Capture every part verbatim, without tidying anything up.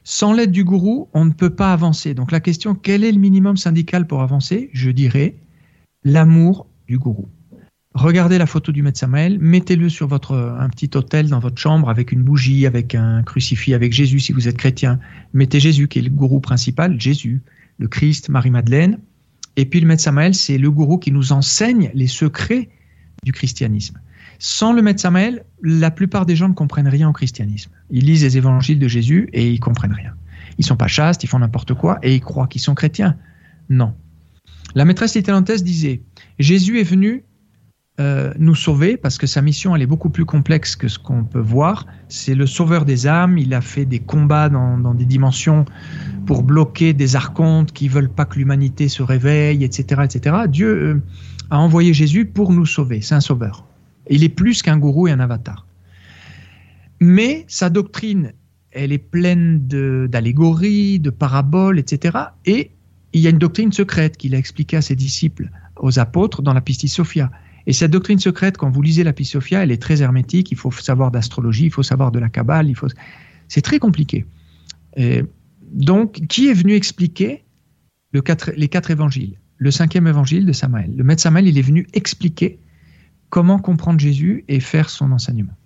Sans l'aide du gourou, on ne peut pas avancer. Donc la question, quel est le minimum syndical pour avancer? Je dirais l'amour du gourou. Regardez la photo du Maître Samael, mettez-le sur votre, un petit autel dans votre chambre avec une bougie, avec un crucifix, avec Jésus si vous êtes chrétien. Mettez Jésus qui est le gourou principal, Jésus, le Christ, Marie-Madeleine. Et puis le Maître Samael, c'est le gourou qui nous enseigne les secrets du christianisme. Sans le Maître Samael, la plupart des gens ne comprennent rien au christianisme. Ils lisent les évangiles de Jésus et ils ne comprennent rien. Ils ne sont pas chastes, ils font n'importe quoi et ils croient qu'ils sont chrétiens. Non. La maîtresse Littélantes disait, Jésus est venu euh, nous sauver parce que sa mission elle est beaucoup plus complexe que ce qu'on peut voir. C'est le sauveur des âmes, il a fait des combats dans, dans des dimensions pour bloquer des archontes qui ne veulent pas que l'humanité se réveille, et cetera et cetera. Dieu euh, a envoyé Jésus pour nous sauver, c'est un sauveur. Il est plus qu'un gourou et un avatar. Mais sa doctrine, elle est pleine de, d'allégories, de paraboles, et cetera. Et il y a une doctrine secrète qu'il a expliquée à ses disciples, aux apôtres, dans la Pistis Sophia. Et cette doctrine secrète, quand vous lisez la Pistis Sophia, elle est très hermétique. Il faut savoir d'astrologie, il faut savoir de la Kabbale. Il faut... C'est très compliqué. Et donc, qui est venu expliquer le quatre, les quatre évangiles? Le cinquième évangile de Samaël. Le Maître Samael, il est venu expliquer comment comprendre Jésus et faire son enseignement.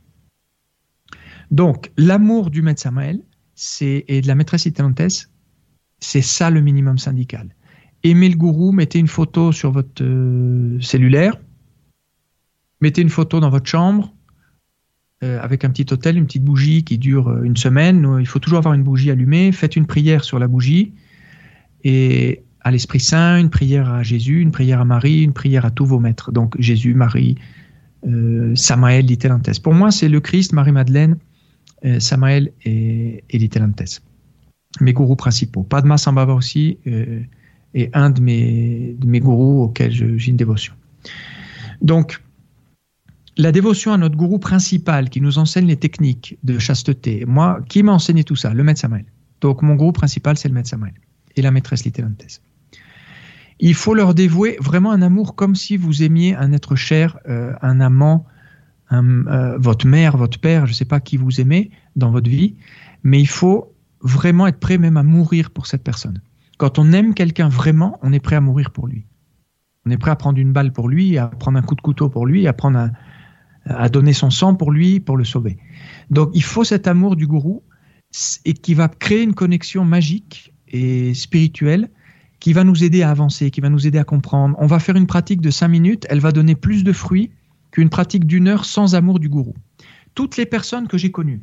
Donc, l'amour du Maître Samael c'est, et de la maîtresse Littélantes, c'est ça le minimum syndical. Aimez le gourou, mettez une photo sur votre euh, cellulaire, mettez une photo dans votre chambre, euh, avec un petit autel, une petite bougie qui dure une semaine. Il faut toujours avoir une bougie allumée. Faites une prière sur la bougie, et à l'Esprit Saint, une prière à Jésus, une prière à Marie, une prière à tous vos maîtres. Donc Jésus, Marie, euh, Samael, Littélantes. Pour moi, c'est le Christ, Marie-Madeleine, euh, Samael et, et Littélantes. Mes gourous principaux. Padma Sambhava aussi euh, est un de mes, de mes gourous auxquels je, j'ai une dévotion. Donc, la dévotion à notre gourou principal qui nous enseigne les techniques de chasteté. Moi, qui m'a enseigné tout ça? Le Maître Samael. Donc, mon gourou principal, c'est le Maître Samael et la maîtresse Littélantes. Il faut leur dévouer vraiment un amour comme si vous aimiez un être cher, euh, un amant, un, euh, votre mère, votre père, je ne sais pas qui vous aimez dans votre vie, mais il faut vraiment être prêt même à mourir pour cette personne. Quand on aime quelqu'un vraiment, on est prêt à mourir pour lui. On est prêt à prendre une balle pour lui, à prendre un coup de couteau pour lui, à, prendre un, à donner son sang pour lui, pour le sauver. Donc il faut cet amour du gourou et qui va créer une connexion magique et spirituelle qui va nous aider à avancer, qui va nous aider à comprendre. On va faire une pratique de cinq minutes, elle va donner plus de fruits qu'une pratique d'une heure sans amour du gourou. Toutes les personnes que j'ai connues,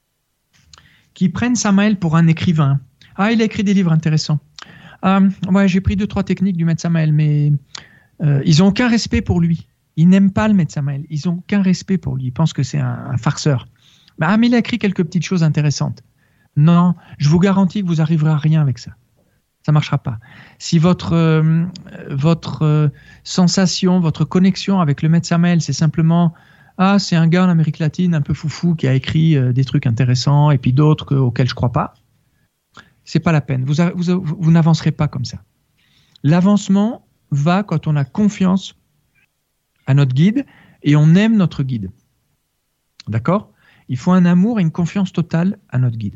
qui prennent Samael pour un écrivain, ah, il a écrit des livres intéressants. Ah, ouais, j'ai pris deux, trois techniques du Maître Samael, mais euh, ils n'ont aucun respect pour lui. Ils n'aiment pas le Maître Samael, ils n'ont aucun respect pour lui. Ils pensent que c'est un, un farceur. Ah, mais il a écrit quelques petites choses intéressantes. Non, je vous garantis que vous n'arriverez à rien avec ça. Ça ne marchera pas. Si votre, euh, votre euh, sensation, votre connexion avec le Maître Samael, c'est simplement « Ah, c'est un gars en Amérique latine un peu foufou qui a écrit euh, des trucs intéressants et puis d'autres que, auxquels je ne crois pas », c'est pas la peine. Vous, vous, vous n'avancerez pas comme ça. L'avancement va quand on a confiance à notre guide et on aime notre guide. D'accord ? Il faut un amour et une confiance totale à notre guide.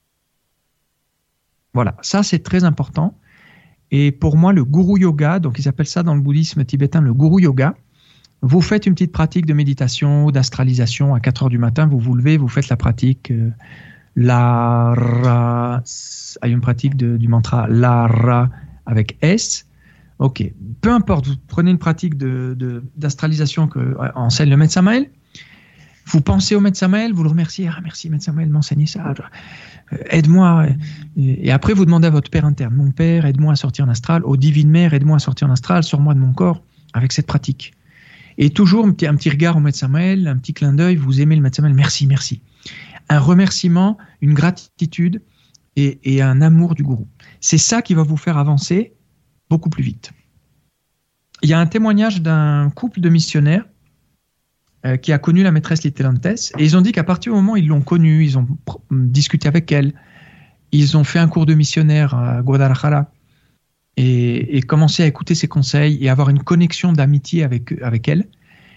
Voilà, ça c'est très important. Et pour moi, le Guru Yoga, donc ils appellent ça dans le bouddhisme tibétain le Guru Yoga, vous faites une petite pratique de méditation ou d'astralisation à quatre heures du matin, vous vous levez, vous faites la pratique euh, la ra, il y a une pratique de, du mantra la ra avec S. Ok, peu importe, vous prenez une pratique de, de, d'astralisation que enseigne le Maître Samael. Vous pensez au Maître Samael, vous le remerciez. Ah, merci Maître Samael de m'enseigner ça. Euh, aide-moi. Et après, vous demandez à votre Père interne. Mon Père, aide-moi à sortir en astral. Ô Divine Mère, aide-moi à sortir en astral. Sors-moi de mon corps avec cette pratique. Et toujours un petit, un petit regard au Maître Samael, un petit clin d'œil. Vous aimez le Maître Samael. Merci, merci. Un remerciement, une gratitude et, et un amour du gourou. C'est ça qui va vous faire avancer beaucoup plus vite. Il y a un témoignage d'un couple de missionnaires Euh, qui a connu la maîtresse Littélantes, et ils ont dit qu'à partir du moment où ils l'ont connue, ils ont pr- discuté avec elle, ils ont fait un cours de missionnaire à Guadalajara et, et commencé à écouter ses conseils et avoir une connexion d'amitié avec, avec elle.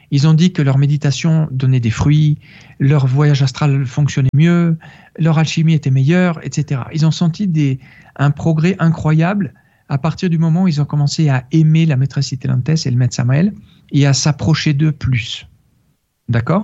Ils ont dit que leur méditation donnait des fruits, leur voyage astral fonctionnait mieux, leur alchimie était meilleure, et cetera. Ils ont senti des, un progrès incroyable à partir du moment où ils ont commencé à aimer la maîtresse Itelantès et le maître Samael et à s'approcher d'eux plus. D'accord ?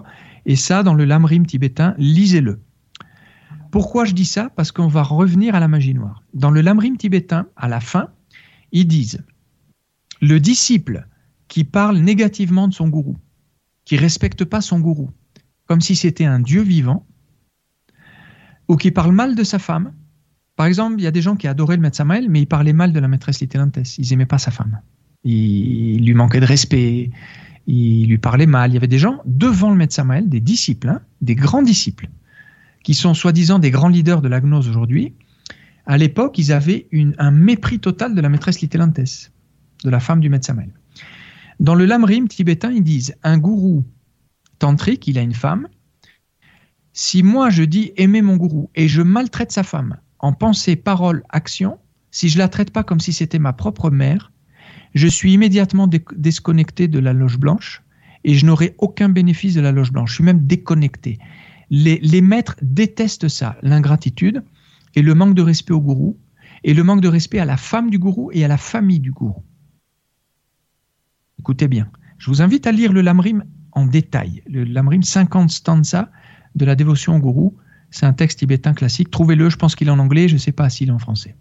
Et ça, dans le Lamrim tibétain, lisez-le. Pourquoi je dis ça ? Parce qu'on va revenir à la magie noire. Dans le Lamrim tibétain, à la fin, ils disent « Le disciple qui parle négativement de son gourou, qui ne respecte pas son gourou, comme si c'était un dieu vivant, ou qui parle mal de sa femme. Par exemple, il y a des gens qui adoraient le maître Samael, mais ils parlaient mal de la maîtresse Itelantès. Ils n'aimaient pas sa femme. Il, il lui manquait de respect, il lui parlait mal. Il y avait des gens devant le maître Samael, des disciples, hein, des grands disciples, qui sont soi-disant des grands leaders de la gnose aujourd'hui. À l'époque, ils avaient une, un mépris total de la maîtresse Itelantès, de la femme du maître Samael. Dans le Lamrim tibétain, ils disent un gourou tantrique, il a une femme. Si moi je dis aimer mon gourou et je maltraite sa femme en pensée, parole, action, si je la traite pas comme si c'était ma propre mère, je suis immédiatement dé- déconnecté de la loge blanche et je n'aurai aucun bénéfice de la loge blanche. Je suis même déconnecté. Les, les maîtres détestent ça, l'ingratitude et le manque de respect au gourou et le manque de respect à la femme du gourou et à la famille du gourou. Écoutez bien, je vous invite à lire le Lamrim en détail. Le Lamrim cinquante stanzas de la dévotion au gourou, c'est un texte tibétain classique. Trouvez-le, je pense qu'il est en anglais, je ne sais pas s'il est en français.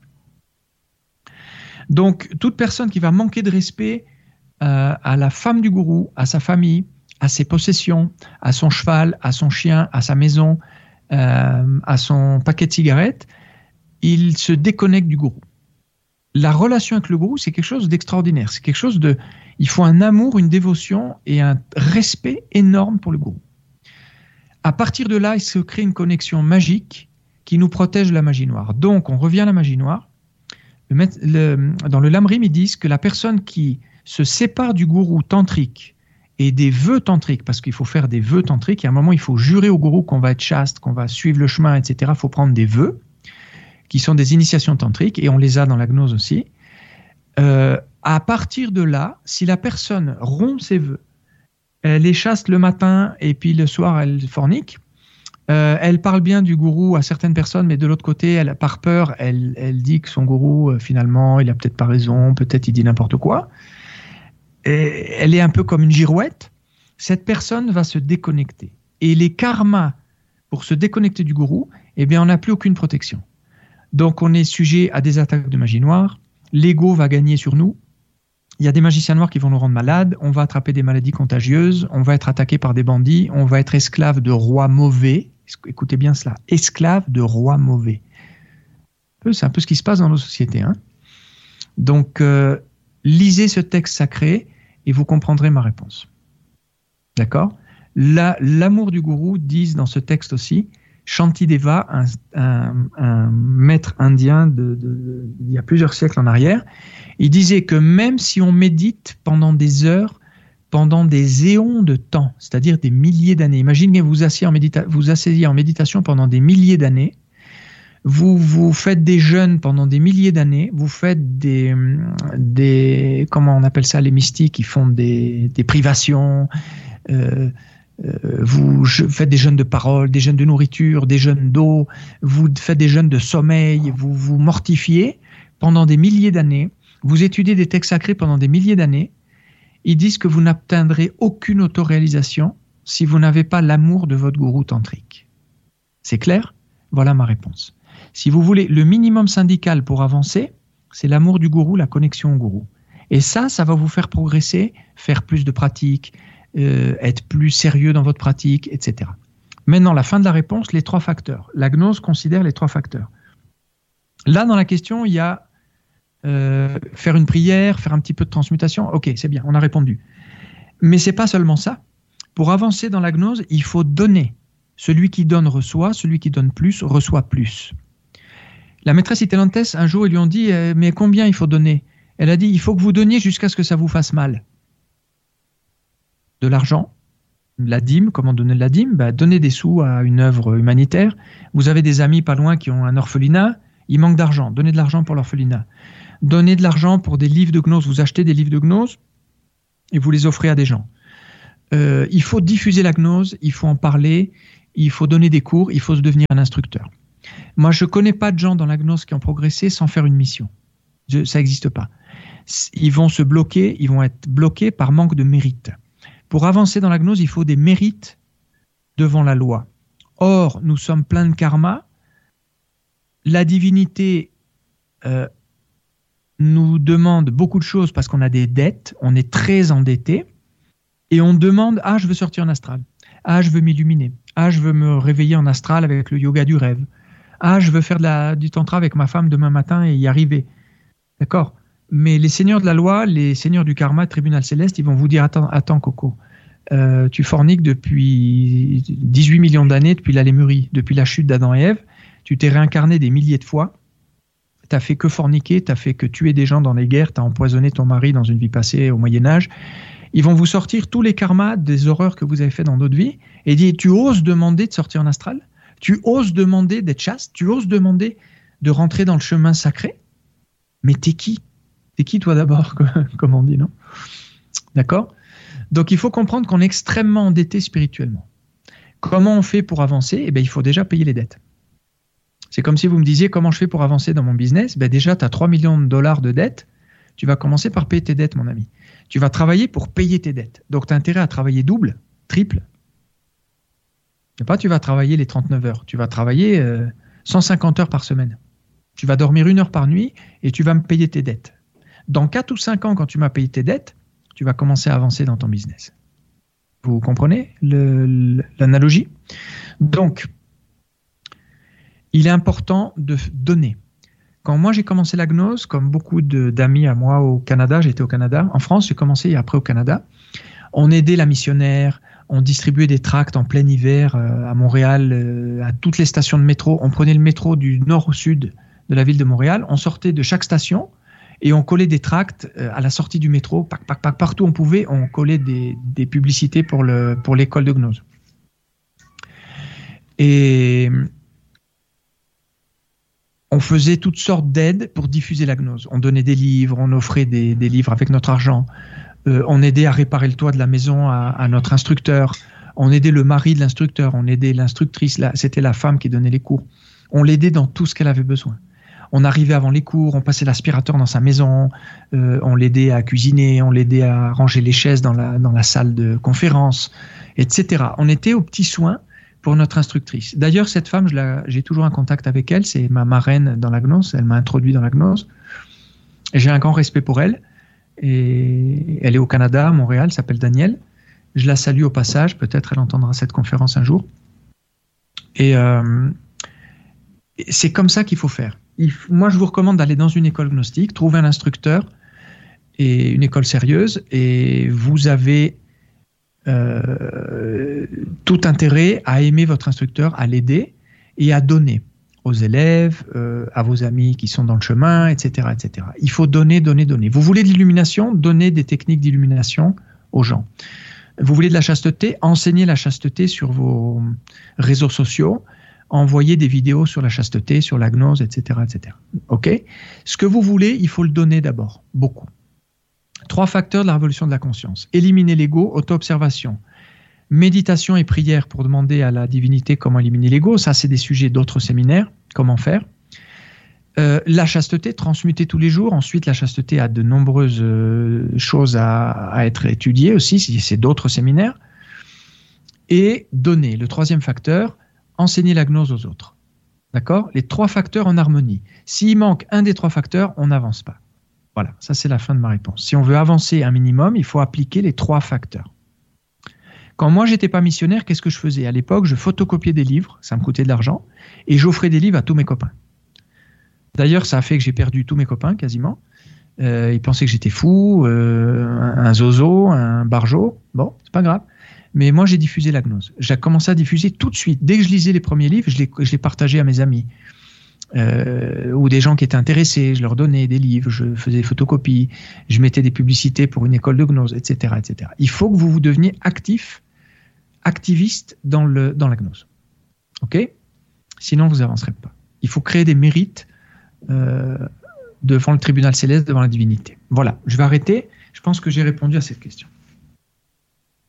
Donc, toute personne qui va manquer de respect euh, à la femme du gourou, à sa famille, à ses possessions, à son cheval, à son chien, à sa maison, euh, à son paquet de cigarettes, il se déconnecte du gourou. La relation avec le gourou, c'est quelque chose d'extraordinaire. C'est quelque chose de... Il faut un amour, une dévotion et un respect énorme pour le gourou. À partir de là, il se crée une connexion magique qui nous protège de la magie noire. Donc, on revient à la magie noire. Le, le, dans le Lamrim, ils disent que la personne qui se sépare du gourou tantrique et des vœux tantriques, parce qu'il faut faire des vœux tantriques, et à un moment, il faut jurer au gourou qu'on va être chaste, qu'on va suivre le chemin, et cetera. Il faut prendre des vœux qui sont des initiations tantriques, et on les a dans la gnose aussi. Euh, à partir de là, si la personne rompt ses vœux, elle est chaste le matin et puis le soir elle fornique, euh, elle parle bien du gourou à certaines personnes, mais de l'autre côté, elle, par peur, elle, elle dit que son gourou, euh, finalement, il a peut-être pas raison, peut-être il dit n'importe quoi. Et elle est un peu comme une girouette. Cette personne va se déconnecter. Et les karmas pour se déconnecter du gourou, eh bien, on n'a plus aucune protection. Donc, on est sujet à des attaques de magie noire. L'ego va gagner sur nous. Il y a des magiciens noirs qui vont nous rendre malades. On va attraper des maladies contagieuses. On va être attaqué par des bandits. On va être esclave de rois mauvais. Écoutez bien cela. Esclave de rois mauvais. C'est un peu ce qui se passe dans nos sociétés. Hein. Donc, euh, lisez ce texte sacré et vous comprendrez ma réponse. D'accord ? La, L'amour du gourou, disent dans ce texte aussi, Shantideva, un, un, un maître indien de, de, de, il y a plusieurs siècles en arrière, il disait que même si on médite pendant des heures, pendant des éons de temps, c'est-à-dire des milliers d'années, imaginez vous vous asseyez en, médita- vous asseyez en méditation pendant des milliers d'années, vous, vous faites des jeûnes pendant des milliers d'années, vous faites des, des comment on appelle ça, les mystiques, ils font des, des privations, euh, Euh, vous faites des jeûnes de parole, des jeûnes de nourriture, des jeûnes d'eau, vous faites des jeûnes de sommeil, vous vous mortifiez pendant des milliers d'années, vous étudiez des textes sacrés pendant des milliers d'années, ils disent que vous n'atteindrez aucune autoréalisation si vous n'avez pas l'amour de votre gourou tantrique. C'est clair ? Voilà ma réponse. Si vous voulez, le minimum syndical pour avancer, c'est l'amour du gourou, la connexion au gourou. Et ça, ça va vous faire progresser, faire plus de pratiques, Euh, être plus sérieux dans votre pratique, et cetera. Maintenant, la fin de la réponse, les trois facteurs. La gnose considère les trois facteurs. Là, dans la question, il y a euh, faire une prière, faire un petit peu de transmutation. Ok, c'est bien, on a répondu. Mais c'est pas seulement ça. Pour avancer dans la gnose, il faut donner. Celui qui donne reçoit, celui qui donne plus reçoit plus. La maîtresse Itelantès, un jour, ils lui ont dit euh, « Mais combien il faut donner ?» Elle a dit « Il faut que vous donniez jusqu'à ce que ça vous fasse mal. » De l'argent, la dîme, comment donner de la dîme ? Bah, donnez des sous à une œuvre humanitaire. Vous avez des amis pas loin qui ont un orphelinat, il manque d'argent, donnez de l'argent pour l'orphelinat. Donnez de l'argent pour des livres de gnose, vous achetez des livres de gnose et vous les offrez à des gens. euh, il faut diffuser la gnose, il faut en parler, il faut donner des cours, il faut se devenir un instructeur. Moi, je ne connais pas de gens dans la gnose qui ont progressé sans faire une mission. Je, ça n'existe pas. Ils vont se bloquer, ils vont être bloqués par manque de mérite. Pour avancer dans la gnose, il faut des mérites devant la loi. Or, nous sommes pleins de karma. La divinité euh, nous demande beaucoup de choses parce qu'on a des dettes, on est très endetté, et on demande « Ah, je veux sortir en astral. Ah, je veux m'illuminer. Ah, je veux me réveiller en astral avec le yoga du rêve. Ah, je veux faire de la, du tantra avec ma femme demain matin et y arriver. » D'accord ? Mais les seigneurs de la loi, les seigneurs du karma, tribunal céleste, ils vont vous dire « Attends, attends Coco, euh, tu forniques depuis dix-huit millions d'années, depuis la Lémurie, depuis la chute d'Adam et Ève, tu t'es réincarné des milliers de fois, tu n'as fait que forniquer, tu n'as fait que tuer des gens dans les guerres, tu as empoisonné ton mari dans une vie passée au Moyen-Âge. » Ils vont vous sortir tous les karmas des horreurs que vous avez fait dans d'autres vies et dire « Tu oses demander de sortir en astral ? Tu oses demander d'être chaste ? Tu oses demander de rentrer dans le chemin sacré ? Mais t'es qui ? T'es qui toi d'abord, comme on dit, non ? D'accord ? Donc il faut comprendre qu'on est extrêmement endetté spirituellement. Comment on fait pour avancer ? Eh bien, il faut déjà payer les dettes. C'est comme si vous me disiez comment je fais pour avancer dans mon business. Ben déjà, tu as trois millions de dollars de dettes. Tu vas commencer par payer tes dettes, mon ami. Tu vas travailler pour payer tes dettes. Donc, tu as intérêt à travailler double, triple. Et pas tu vas travailler les trente-neuf heures. Tu vas travailler euh, cent cinquante heures par semaine. Tu vas dormir une heure par nuit et tu vas me payer tes dettes. Dans quatre ou cinq ans, quand tu m'as payé tes dettes, tu vas commencer à avancer dans ton business. Vous comprenez le, le, l'analogie ? Donc, il est important de donner. Quand moi j'ai commencé la gnose, comme beaucoup de, d'amis à moi au Canada, j'étais au Canada, en France j'ai commencé et après au Canada, on aidait la missionnaire, on distribuait des tracts en plein hiver euh, à Montréal, euh, à toutes les stations de métro, on prenait le métro du nord au sud de la ville de Montréal, on sortait de chaque station et on collait des tracts euh, à la sortie du métro, pac, pac, pac, partout où on pouvait, on collait des, des publicités pour, le, pour l'école de gnose. Et on faisait toutes sortes d'aides pour diffuser la gnose. On donnait des livres, on offrait des, des livres avec notre argent. Euh, on aidait à réparer le toit de la maison à, à notre instructeur. On aidait le mari de l'instructeur. On aidait l'instructrice. Là, c'était la femme qui donnait les cours. On l'aidait dans tout ce qu'elle avait besoin. On arrivait avant les cours, on passait l'aspirateur dans sa maison, euh, on l'aidait à cuisiner, on l'aidait à ranger les chaises dans la, dans la salle de conférence, et cetera. On était aux petits soins pour notre instructrice. D'ailleurs, cette femme, je la, j'ai toujours un contact avec elle, c'est ma marraine dans la gnose, elle m'a introduit dans la gnose. Et j'ai un grand respect pour elle. Et elle est au Canada, à Montréal, elle s'appelle Danielle. Je la salue au passage, peut-être elle entendra cette conférence un jour. Et euh, c'est comme ça qu'il faut faire. Il, moi, je vous recommande d'aller dans une école gnostique, trouver un instructeur, et une école sérieuse, et vous avez Euh, tout intérêt à aimer votre instructeur, à l'aider et à donner aux élèves, euh, à vos amis qui sont dans le chemin, et cetera, et cetera. Il faut donner, donner, donner. Vous voulez de l'illumination, donnez des techniques d'illumination aux gens. Vous voulez de la chasteté, enseignez la chasteté sur vos réseaux sociaux, envoyez des vidéos sur la chasteté, sur la gnose, et cetera, et cetera. Ok ? Ce que vous voulez, il faut le donner d'abord, beaucoup. Trois facteurs de la révolution de la conscience. Éliminer l'ego, auto-observation. Méditation et prière pour demander à la divinité comment éliminer l'ego. Ça, c'est des sujets d'autres séminaires. Comment faire. Euh, la chasteté, transmuter tous les jours. Ensuite, la chasteté a de nombreuses euh, choses à, à être étudiées aussi. C'est d'autres séminaires. Et donner. Le troisième facteur, enseigner la gnose aux autres. D'accord ? Les trois facteurs en harmonie. S'il manque un des trois facteurs, on n'avance pas. Voilà, ça c'est la fin de ma réponse. Si on veut avancer un minimum, il faut appliquer les trois facteurs. Quand moi j'étais pas missionnaire, qu'est-ce que je faisais ? À l'époque, je photocopiais des livres, ça me coûtait de l'argent, et j'offrais des livres à tous mes copains. D'ailleurs, ça a fait que j'ai perdu tous mes copains quasiment. Euh, ils pensaient que j'étais fou, euh, un, un zozo, un barjo. Bon, c'est pas grave. Mais moi j'ai diffusé la gnose. J'ai commencé à diffuser tout de suite. Dès que je lisais les premiers livres, je les, je les partageais à mes amis. Euh, ou des gens qui étaient intéressés, je leur donnais des livres, je faisais des photocopies, je mettais des publicités pour une école de gnose, et cetera, et cetera. Il faut que vous vous deveniez actif, activiste dans, le, dans la gnose. Ok ? Sinon, vous n'avancerez pas. Il faut créer des mérites euh, devant le tribunal céleste, devant la divinité. Voilà, je vais arrêter. Je pense que j'ai répondu à cette question.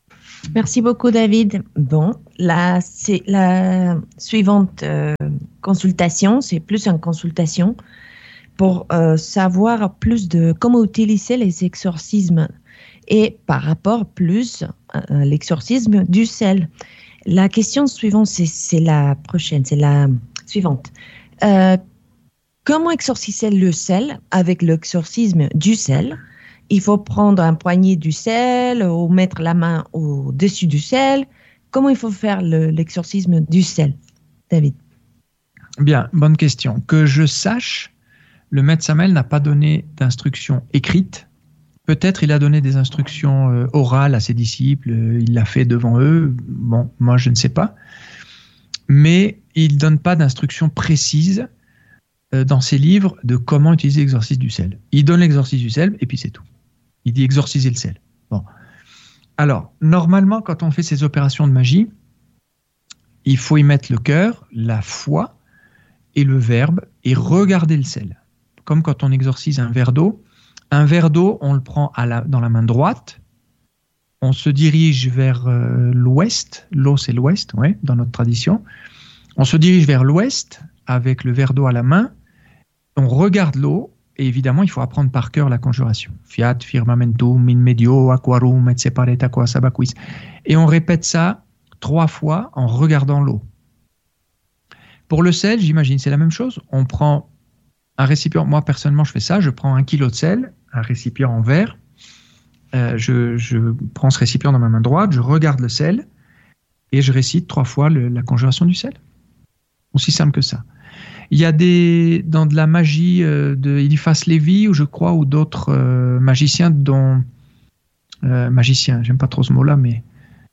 Merci beaucoup, David. Bon, la, c'est la suivante euh, consultation, c'est plus une consultation pour euh, savoir plus de comment utiliser les exorcismes et par rapport plus à l'exorcisme du sel. La question suivante, c'est, c'est la prochaine, c'est la suivante. Euh, comment exorciser le sel avec l'exorcisme du sel? Il faut prendre un poignet du sel ou mettre la main au-dessus du sel. Comment il faut faire le, l'exorcisme du sel, David? Bien, bonne question. Que je sache, le maître Samuel n'a pas donné d'instructions écrites. Peut-être il a donné des instructions euh, orales à ses disciples, euh, il l'a fait devant eux. Bon, moi je ne sais pas. Mais il ne donne pas d'instructions précises euh, dans ses livres de comment utiliser l'exorcisme du sel. Il donne l'exorcisme du sel et puis c'est tout. Il dit exorciser le sel. Bon. Alors, normalement, quand on fait ces opérations de magie, il faut y mettre le cœur, la foi et le verbe et regarder le sel. Comme quand on exorcise un verre d'eau. Un verre d'eau, on le prend à la, dans la main droite, on se dirige vers euh, l'ouest, l'eau c'est l'ouest, ouais, dans notre tradition. On se dirige vers l'ouest avec le verre d'eau à la main, on regarde l'eau, et évidemment, il faut apprendre par cœur la conjuration. Fiat, firmamentum, in medio, aquarum, et separet aqua sabaquis. Et on répète ça trois fois en regardant l'eau. Pour le sel, j'imagine, c'est la même chose. On prend un récipient, moi personnellement, je fais ça, je prends un kilo de sel, un récipient en verre, euh, je, je prends ce récipient dans ma main droite, je regarde le sel, et je récite trois fois le, la conjuration du sel. Aussi simple que ça. Il y a des, dans de la magie euh, de Eliphas Lévi, ou je crois, ou d'autres euh, magiciens, dont euh, magiciens, j'aime pas trop ce mot-là, mais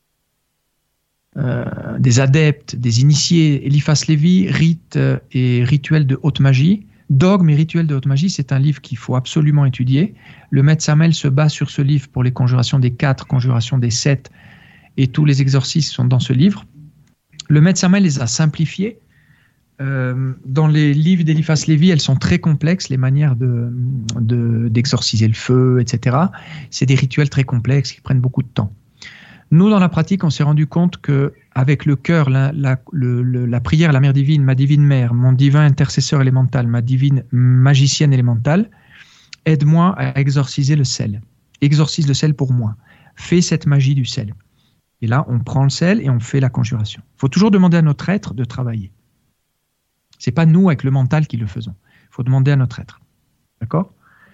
euh, des adeptes, des initiés. Eliphas Lévi, rites euh, et rituels de haute magie. Dogmes et rituels de haute magie, c'est un livre qu'il faut absolument étudier. Le maître Samuel se base sur ce livre pour les conjurations des quatre, conjurations des sept, et tous les exorcismes sont dans ce livre. Le maître Samuel les a simplifiés. Euh, dans les livres d'Eliphas Lévi, elles sont très complexes, les manières de, de, d'exorciser le feu, et cetera. C'est des rituels très complexes qui prennent beaucoup de temps. Nous, dans la pratique, on s'est rendu compte qu'avec le cœur, la, la, le, le, la prière, la mère divine, ma divine mère, mon divin intercesseur élémental, ma divine magicienne élémentale, aide-moi à exorciser le sel. Exorcise le sel pour moi. Fais cette magie du sel. Et là, on prend le sel et on fait la conjuration. Il faut toujours demander à notre être de travailler. Ce n'est pas nous, avec le mental, qui le faisons. Il faut demander à notre être. D'accord ?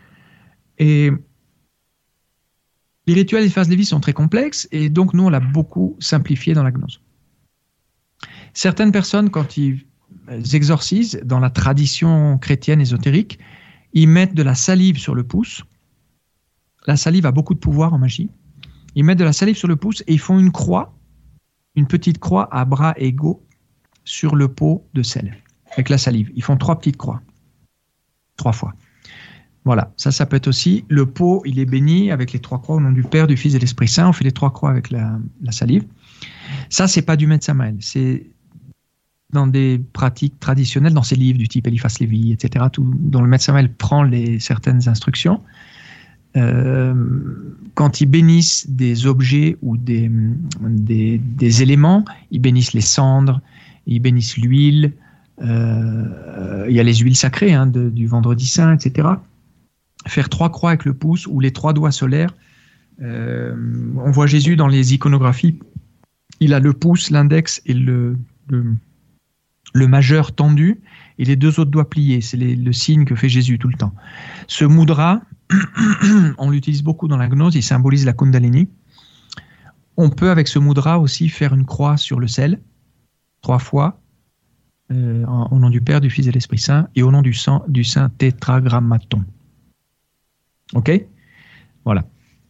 Et les rituels d'Eliphas Lévi sont très complexes, et donc nous, on l'a beaucoup simplifié dans la gnose. Certaines personnes, quand ils exorcisent, dans la tradition chrétienne ésotérique, ils mettent de la salive sur le pouce. La salive a beaucoup de pouvoir en magie. Ils mettent de la salive sur le pouce et ils font une croix, une petite croix à bras égaux sur le pot de sel, avec la salive. Ils font trois petites croix, trois fois. Voilà, ça, ça peut être aussi, le pot, il est béni avec les trois croix au nom du Père, du Fils et de l'Esprit Saint. On fait les trois croix avec la, la salive. Ça, c'est pas du maître Samuel. C'est dans des pratiques traditionnelles, dans ces livres du type Eliphas Lévi, et cetera, tout, dont le maître Samuel prend les, certaines instructions. Euh, quand ils bénissent des objets ou des, des, des éléments, ils bénissent les cendres, ils bénissent l'huile, euh, il y a les huiles sacrées hein, de, du vendredi saint, et cetera. Faire trois croix avec le pouce ou les trois doigts solaires. Euh, on voit Jésus dans les iconographies, il a le pouce, l'index et le, le, le majeur tendu et les deux autres doigts pliés. C'est les, le signe que fait Jésus tout le temps. Ce mudra, on l'utilise beaucoup dans la gnose, il symbolise la Kundalini. On peut avec ce mudra aussi faire une croix sur le sel, trois fois, euh, en, au nom du Père, du Fils et de l'Esprit Saint, et au nom du, sang, du Saint Tétragrammaton. Ok ? Voilà.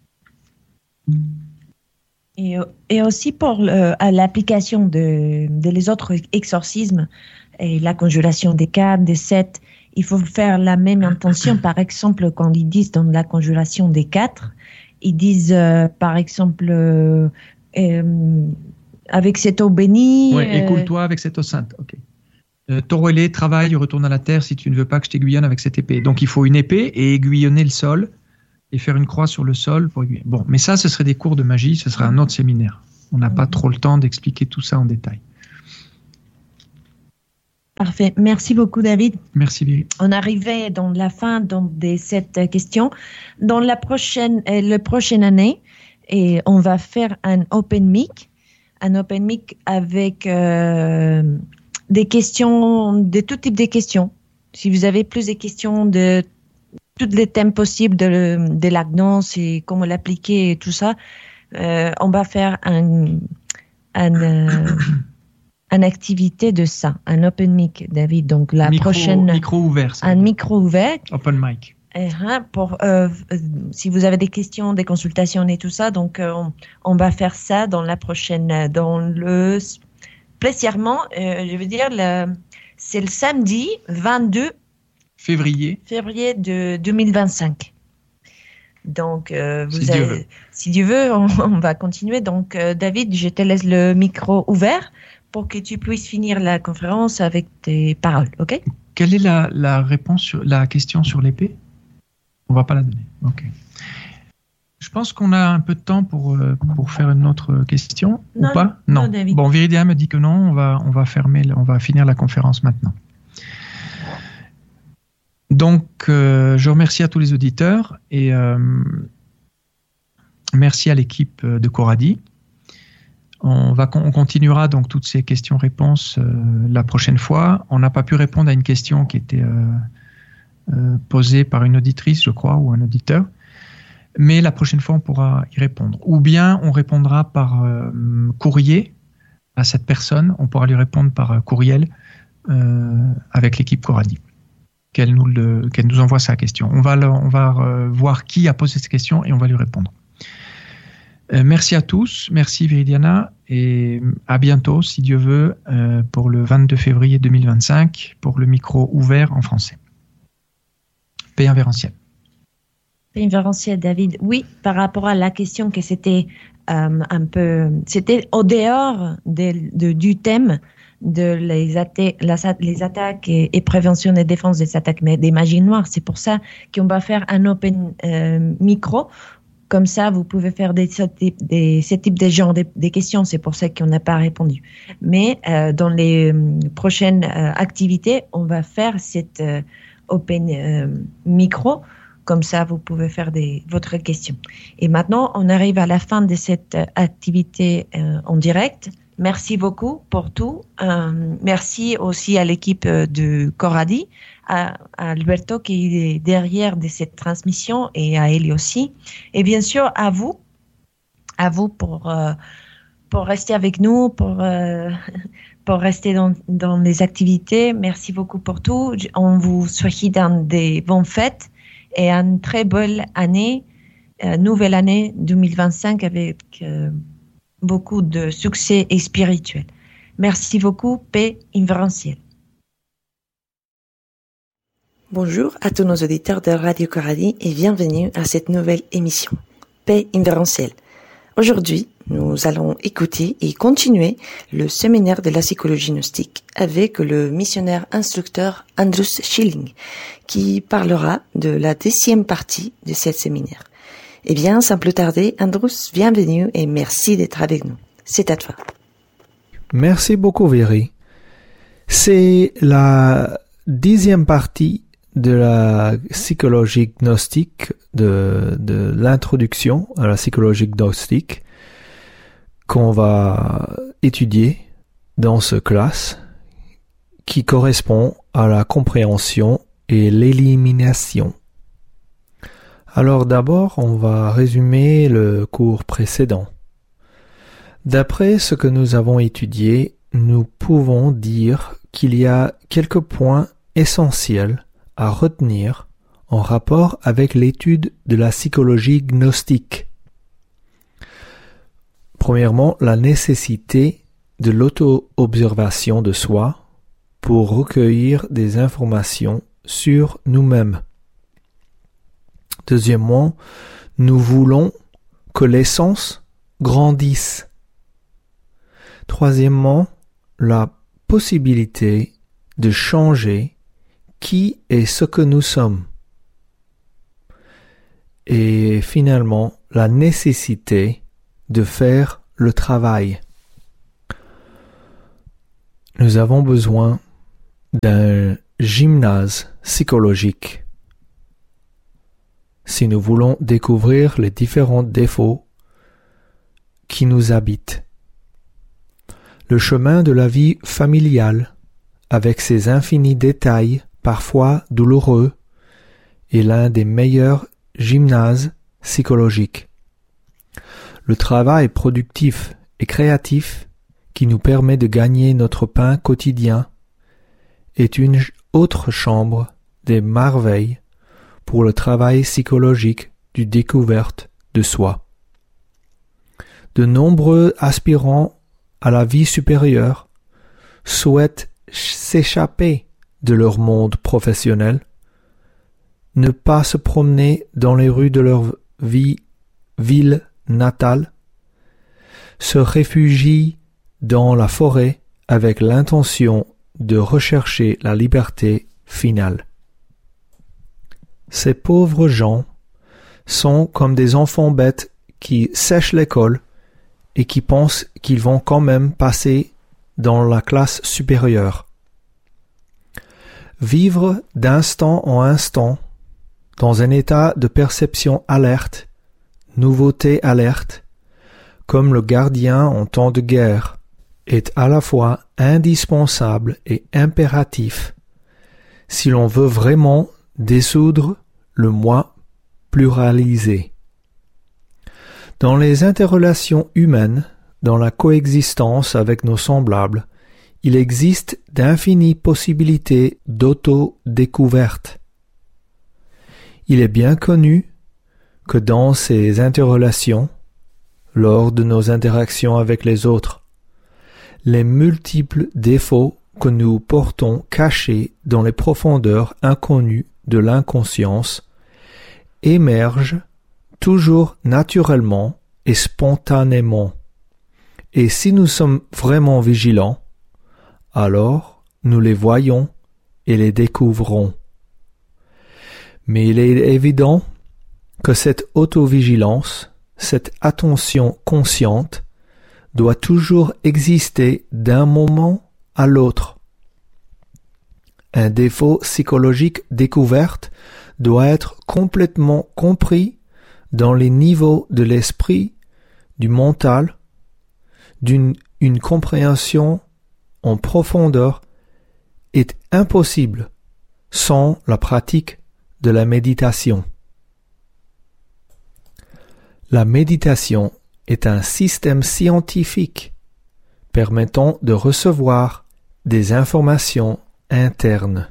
Et, et aussi pour le, à l'application de, de les autres exorcismes et la conjuration des quatre, des sept, il faut faire la même intention. Par exemple, quand ils disent dans la conjuration des quatre, ils disent euh, par exemple euh, euh, avec cette eau bénie. Oui, euh... écoule-toi avec cette eau sainte. Ok. Euh, taureau ailé, travaille, retourne à la terre si tu ne veux pas que je t'aiguillonne avec cette épée. Donc il faut une épée et aiguillonner le sol et faire une croix sur le sol pour aiguillonner. Bon, mais ça, ce serait des cours de magie, ce serait un autre séminaire. On n'a pas trop le temps d'expliquer tout ça en détail. Parfait. Merci beaucoup, David. Merci, Viry. On arrivait dans la fin donc, de cette question. Dans la prochaine, euh, la prochaine année, et on va faire un open mic, un open mic avec euh, des questions, de tout type de questions. Si vous avez plus de questions de tous les thèmes possibles de, de la danse et comment l'appliquer et tout ça, euh, on va faire un, un euh, une activité de ça, un open mic, David. Donc la micro, prochaine, micro ouvert, ça un veut dire. micro ouvert. Open mic. Et, hein, pour euh, euh, si vous avez des questions, des consultations et tout ça, donc euh, on, on va faire ça dans la prochaine, dans le spécialement, euh, je veux dire, le, c'est le samedi vingt-deux février février de deux mille vingt-cinq. Donc, euh, vous si, avez, Dieu veut. si Dieu veut, on, on va continuer. Donc, euh, David, je te laisse le micro ouvert pour que tu puisses finir la conférence avec tes paroles, ok? Quelle est la, la réponse sur la question sur l'épée? On va pas la donner. Ok. Je pense qu'on a un peu de temps pour, pour faire une autre question, non, ou pas? Non. Non. David. Bon, Viridia me dit que non. On va, on va fermer, on va finir la conférence maintenant. Donc, euh, je remercie à tous les auditeurs et euh, merci à l'équipe de Coradi. On, va, on continuera donc toutes ces questions-réponses euh, la prochaine fois. On n'a pas pu répondre à une question qui était euh, euh, posée par une auditrice, je crois, ou un auditeur. Mais la prochaine fois, on pourra y répondre. Ou bien on répondra par euh, courrier à cette personne. On pourra lui répondre par courriel euh, avec l'équipe Coradi. Qu'elle nous, le, qu'elle nous envoie sa question. On va, le, on va euh, voir qui a posé cette question et on va lui répondre. Euh, merci à tous, merci Viridiana et à bientôt si Dieu veut euh, pour le vingt-deux février deux mille vingt-cinq pour le micro ouvert en français. Paix invérencielle. Paix invérencielle, David. Oui, par rapport à la question que c'était euh, un peu, c'était au dehors de, de, du thème de les, atta- la, les attaques et, et prévention et défense des attaques des magies noires. C'est pour ça qu'on va faire un open euh, micro. Comme ça, vous pouvez faire des, des, ces types de genres, des, des questions. C'est pour ça qu'on n'a pas répondu. Mais euh, dans les euh, prochaines euh, activités, on va faire cette euh, open euh, micro. Comme ça, vous pouvez faire des, votre question. Et maintenant, on arrive à la fin de cette euh, activité euh, en direct. Merci beaucoup pour tout. Euh, merci aussi à l'équipe de Coradi, à, à Alberto qui est derrière de cette transmission et à Eli aussi. Et bien sûr, à vous, à vous pour, euh, pour rester avec nous, pour, euh, pour rester dans, dans les activités. Merci beaucoup pour tout. On vous souhaite dans des bonnes fêtes et une très belle année, euh, nouvelle année deux mille vingt-cinq avec... Euh, beaucoup de succès et spirituel. Merci beaucoup, paix invérencielle. Bonjour à tous nos auditeurs de Radio Coradi et bienvenue à cette nouvelle émission, Paix invérencielle. Aujourd'hui, nous allons écouter et continuer le séminaire de la psychologie gnostique avec le missionnaire instructeur Andrus Schilling qui parlera de la deuxième partie de ce séminaire. Eh bien, sans plus tarder, Andrus, bienvenue et merci d'être avec nous. C'est à toi. Merci beaucoup, Viri. C'est la dixième partie de la psychologie gnostique, de, de l'introduction à la psychologie gnostique qu'on va étudier dans ce classe qui correspond à la compréhension et l'élimination. Alors d'abord, on va résumer le cours précédent. D'après ce que nous avons étudié, nous pouvons dire qu'il y a quelques points essentiels à retenir en rapport avec l'étude de la psychologie gnostique. Premièrement, la nécessité de l'auto-observation de soi pour recueillir des informations sur nous-mêmes. Deuxièmement, nous voulons que l'essence grandisse. Troisièmement, la possibilité de changer qui et ce que nous sommes. Et finalement, la nécessité de faire le travail. Nous avons besoin d'un gymnase psychologique si nous voulons découvrir les différents défauts qui nous habitent. Le chemin de la vie familiale, avec ses infinis détails, parfois douloureux, est l'un des meilleurs gymnases psychologiques. Le travail productif et créatif qui nous permet de gagner notre pain quotidien est une autre chambre des merveilles pour le travail psychologique du découverte de soi. De nombreux aspirants à la vie supérieure souhaitent s'échapper de leur monde professionnel, ne pas se promener dans les rues de leur vie, ville natale, se réfugient dans la forêt avec l'intention de rechercher la liberté finale. Ces pauvres gens sont comme des enfants bêtes qui sèchent l'école et qui pensent qu'ils vont quand même passer dans la classe supérieure. Vivre d'instant en instant dans un état de perception alerte, nouveauté alerte, comme le gardien en temps de guerre, est à la fois indispensable et impératif si l'on veut vraiment dissoudre le moi pluralisé. Dans les interrelations humaines, dans la coexistence avec nos semblables, il existe d'infinies possibilités d'auto-découverte. Il est bien connu que dans ces interrelations, lors de nos interactions avec les autres, les multiples défauts que nous portons cachés dans les profondeurs inconnues de l'inconscience émergent toujours naturellement et spontanément. Et si nous sommes vraiment vigilants, alors nous les voyons et les découvrons. Mais il est évident que cette autovigilance, cette attention consciente, doit toujours exister d'un moment à l'autre. Un défaut psychologique découvert doit être complètement compris dans les niveaux de l'esprit, du mental, d'une une compréhension en profondeur est impossible sans la pratique de la méditation. La méditation est un système scientifique permettant de recevoir des informations internes.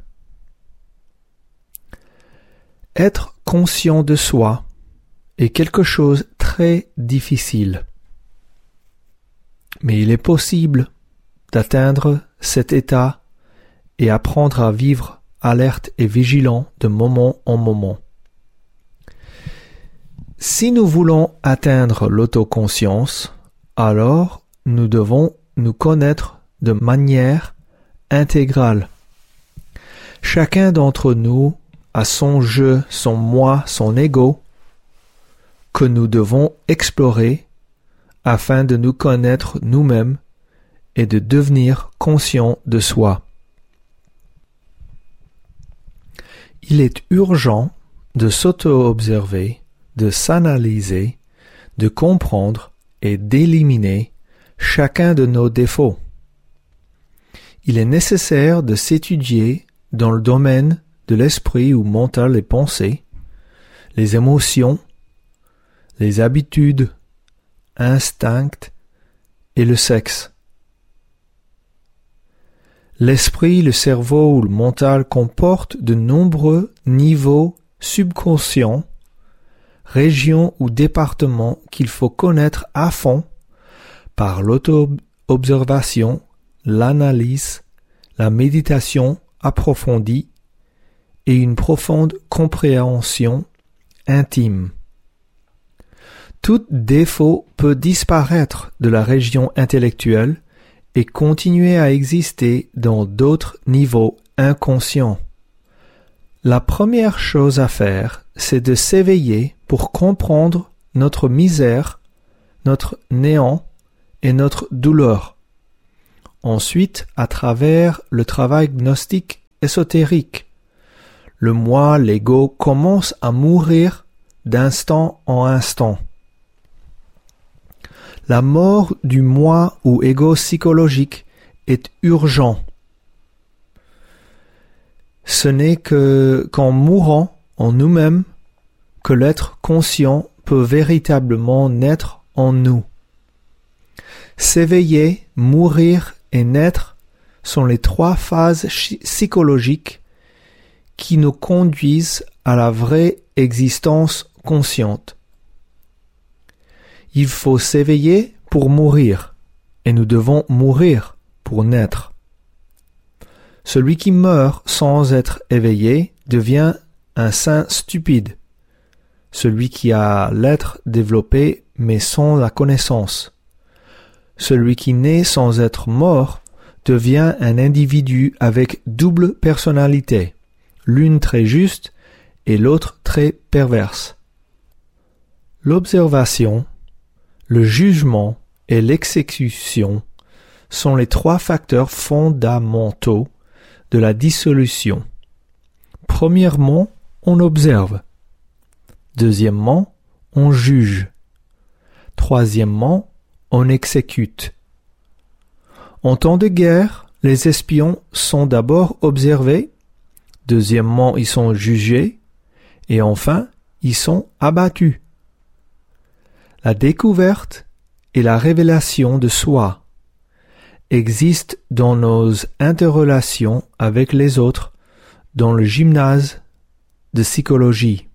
Être conscient de soi est quelque chose de très difficile. Mais il est possible d'atteindre cet état et apprendre à vivre alerte et vigilant de moment en moment. Si nous voulons atteindre l'autoconscience, alors nous devons nous connaître de manière intégrale. Chacun d'entre nous a son je, son moi, son ego, que nous devons explorer afin de nous connaître nous-mêmes et de devenir conscients de soi. Il est urgent de s'auto-observer, de s'analyser, de comprendre et d'éliminer chacun de nos défauts. Il est nécessaire de s'étudier dans le domaine de l'esprit ou mental et pensée, les émotions, les habitudes, instincts et le sexe. L'esprit, le cerveau ou le mental comportent de nombreux niveaux subconscients, régions ou départements qu'il faut connaître à fond par l'auto-observation, l'analyse, la méditation approfondie et une profonde compréhension intime. Tout défaut peut disparaître de la région intellectuelle et continuer à exister dans d'autres niveaux inconscients. La première chose à faire, c'est de s'éveiller pour comprendre notre misère, notre néant et notre douleur. Ensuite, à travers le travail gnostique ésotérique, le moi, l'ego, commence à mourir d'instant en instant. La mort du moi ou ego psychologique est urgent. Ce n'est que qu'en mourant en nous-mêmes que l'être conscient peut véritablement naître en nous. S'éveiller, mourir et naître sont les trois phases psychologiques qui nous conduisent à la vraie existence consciente. Il faut s'éveiller pour mourir, et nous devons mourir pour naître. Celui qui meurt sans être éveillé devient un saint stupide, celui qui a l'être développé mais sans la connaissance. Celui qui naît sans être mort devient un individu avec double personnalité, l'une très juste et l'autre très perverse. L'observation, le jugement et l'exécution sont les trois facteurs fondamentaux de la dissolution. Premièrement, on observe. Deuxièmement, on juge. Troisièmement, on exécute. En temps de guerre, les espions sont d'abord observés, deuxièmement, ils sont jugés, et enfin, ils sont abattus. La découverte et la révélation de soi existent dans nos interrelations avec les autres dans le gymnase de psychologie.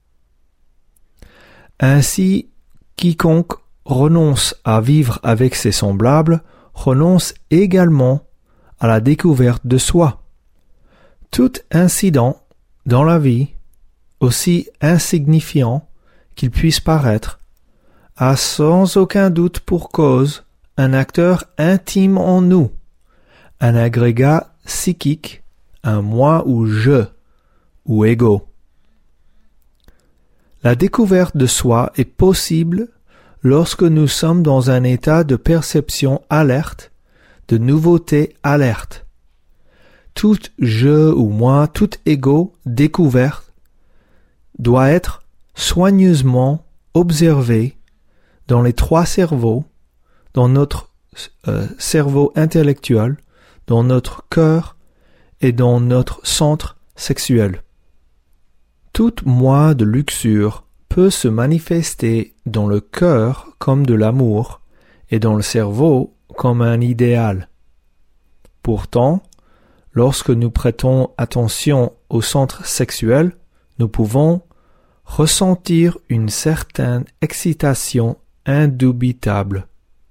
Ainsi, quiconque renonce à vivre avec ses semblables renonce également à la découverte de soi. Tout incident dans la vie, aussi insignifiant qu'il puisse paraître, a sans aucun doute pour cause un acteur intime en nous, un agrégat psychique, un moi ou je, ou ego. La découverte de soi est possible lorsque nous sommes dans un état de perception alerte, de nouveauté alerte. Tout je ou moi, tout ego découvert doit être soigneusement observé dans les trois cerveaux, dans notre euh, cerveau intellectuel, dans notre cœur et dans notre centre sexuel. Tout moi de luxure peut se manifester dans le cœur comme de l'amour et dans le cerveau comme un idéal. Pourtant, lorsque nous prêtons attention au centre sexuel, nous pouvons ressentir une certaine excitation indubitable.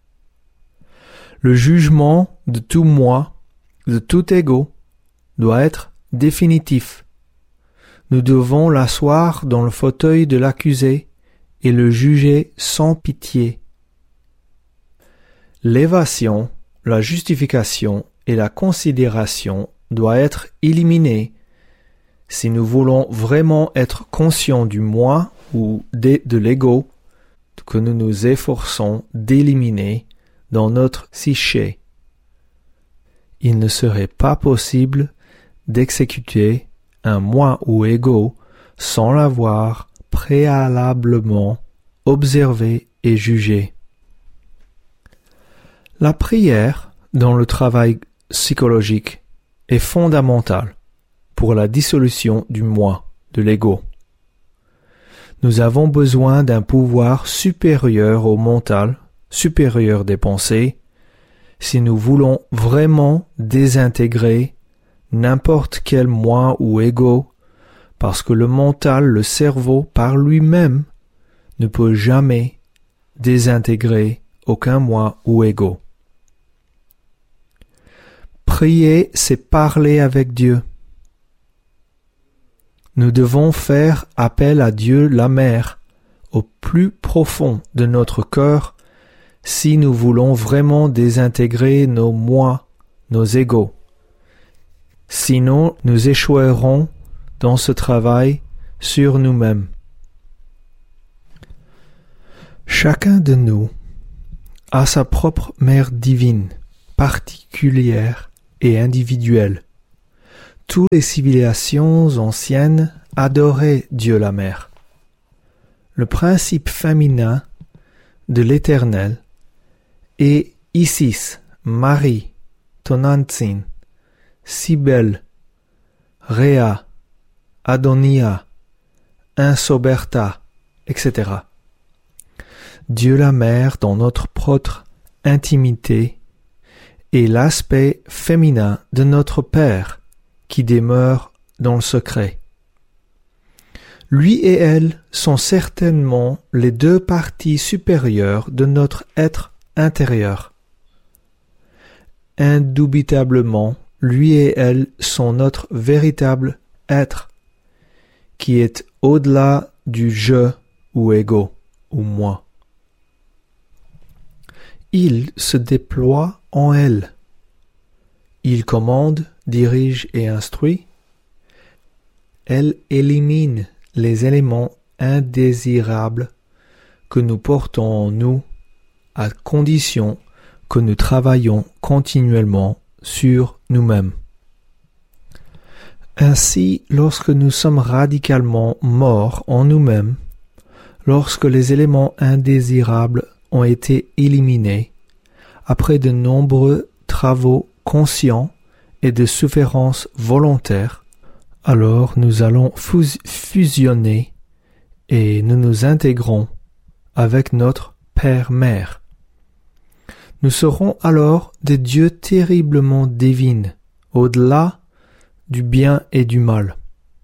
Le jugement de tout moi, de tout ego, doit être définitif. Nous devons l'asseoir dans le fauteuil de l'accusé et le juger sans pitié. L'évasion, la justification et la considération doivent être éliminées si nous voulons vraiment être conscients du moi ou de, de l'ego que nous nous efforçons d'éliminer dans notre psyché. Il ne serait pas possible d'exécuter un moi ou ego sans l'avoir préalablement observé et jugé. La prière dans le travail psychologique est fondamentale pour la dissolution du moi, de l'ego. Nous avons besoin d'un pouvoir supérieur au mental, supérieur des pensées, si nous voulons vraiment désintégrer n'importe quel moi ou ego, parce que le mental, le cerveau, par lui-même, ne peut jamais désintégrer aucun moi ou ego. Prier, c'est parler avec Dieu. Nous devons faire appel à Dieu la Mère, au plus profond de notre cœur, si nous voulons vraiment désintégrer nos moi, nos égos. Sinon, nous échouerons dans ce travail sur nous-mêmes. Chacun de nous a sa propre mère divine, particulière et individuelle. Toutes les civilisations anciennes adoraient Dieu la Mère. Le principe féminin de l'Éternel est Isis, Marie, Tonantzin, Cybèle, Rhea, Adonia, Insoberta, et cetera. Dieu la Mère dans notre propre intimité est l'aspect féminin de notre Père qui demeure dans le secret. Lui et elle sont certainement les deux parties supérieures de notre être intérieur. Indubitablement, lui et elle sont notre véritable être, qui est au-delà du je ou ego ou moi. Il se déploie en elle. Il commande, dirige et instruit. Elle élimine les éléments indésirables que nous portons en nous à condition que nous travaillons continuellement sur nous-mêmes. Ainsi, lorsque nous sommes radicalement morts en nous-mêmes, lorsque les éléments indésirables ont été éliminés, après de nombreux travaux conscients et de souffrances volontaires, alors nous allons fus- fusionner et nous nous intégrons avec notre Père-Mère. Nous serons alors des dieux terriblement divins, au-delà du bien et du mal.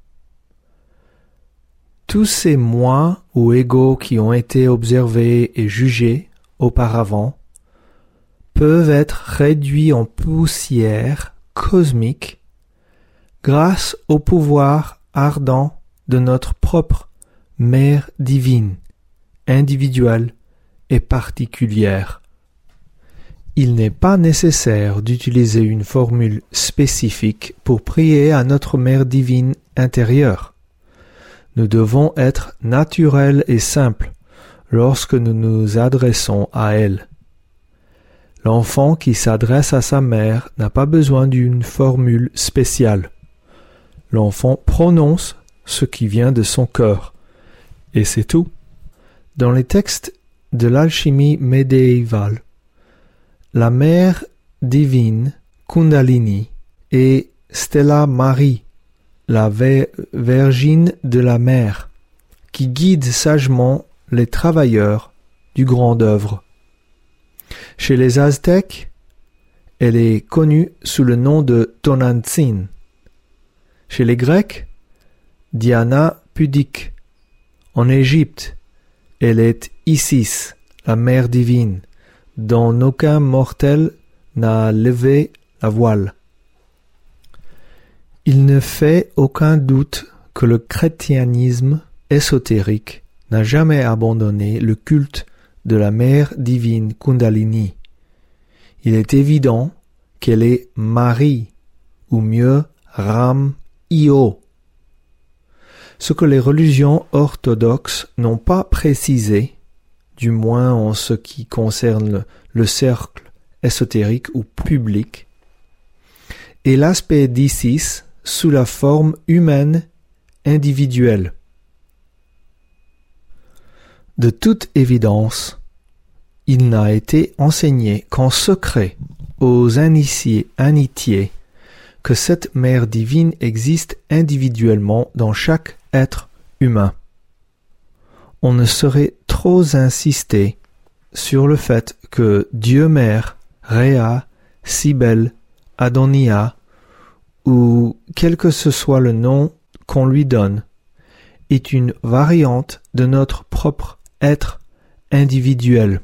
Tous ces moi ou égos qui ont été observés et jugés auparavant peuvent être réduits en poussière cosmique grâce au pouvoir ardent de notre propre Mère divine, individuelle et particulière. Il n'est pas nécessaire d'utiliser une formule spécifique pour prier à notre Mère divine intérieure. Nous devons être naturels et simples lorsque nous nous adressons à elle. L'enfant qui s'adresse à sa mère n'a pas besoin d'une formule spéciale. L'enfant prononce ce qui vient de son cœur, et c'est tout. Dans les textes de l'alchimie médiévale, la mère divine, Kundalini, est Stella Marie, la Viergine de la mer, qui guide sagement les travailleurs du grand œuvre. Chez les Aztèques, elle est connue sous le nom de Tonantzin. Chez les Grecs, Diana pudique. En Égypte, elle est Isis, la mère divine, dont aucun mortel n'a levé la voile. Il ne fait aucun doute que le christianisme ésotérique n'a jamais abandonné le culte de la mère divine Kundalini. Il est évident qu'elle est Marie, ou mieux Ram Io. Ce que les religions orthodoxes n'ont pas précisé, du moins en ce qui concerne le, le cercle ésotérique ou public, est l'aspect d'Isis sous la forme humaine individuelle. De toute évidence, il n'a été enseigné qu'en secret aux initiés initiés que cette mère divine existe individuellement dans chaque être humain. On ne saurait trop insister sur le fait que Dieu Mère, Rhea, Cybèle, Adonia, ou quel que ce soit le nom qu'on lui donne, est une variante de notre propre être individuel.